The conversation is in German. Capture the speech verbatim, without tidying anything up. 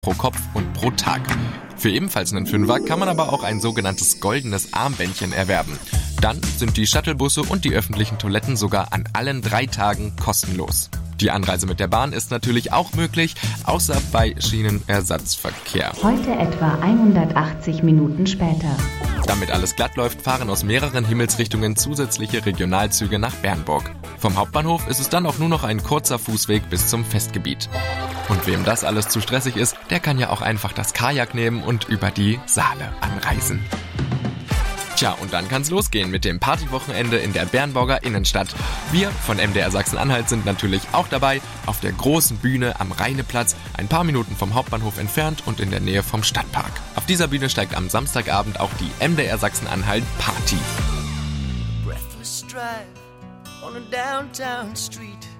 pro Kopf und pro Tag. Für ebenfalls einen Fünfer kann man aber auch ein sogenanntes goldenes Armbändchen erwerben. Dann sind die Shuttlebusse und die öffentlichen Toiletten sogar an allen drei Tagen kostenlos. Die Anreise mit der Bahn ist natürlich auch möglich, außer bei Schienenersatzverkehr. Heute etwa hundertachtzig Minuten später. Damit alles glatt läuft, fahren aus mehreren Himmelsrichtungen zusätzliche Regionalzüge nach Bernburg. Vom Hauptbahnhof ist es dann auch nur noch ein kurzer Fußweg bis zum Festgebiet. Und wem das alles zu stressig ist, der kann ja auch einfach das Kajak nehmen und über die Saale anreisen. Tja, und dann kann's losgehen mit dem Partywochenende in der Bernburger Innenstadt. Wir von M D R Sachsen-Anhalt sind natürlich auch dabei, auf der großen Bühne am Rheineplatz, ein paar Minuten vom Hauptbahnhof entfernt und in der Nähe vom Stadtpark. Auf dieser Bühne steigt am Samstagabend auch die M D R Sachsen-Anhalt Party. Breathless drive on a downtown street.